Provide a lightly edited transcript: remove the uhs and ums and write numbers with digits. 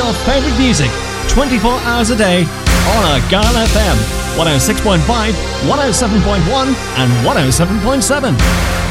your favourite music 24 hours a day on Argyle FM 106.5, 107.1 and 107.7.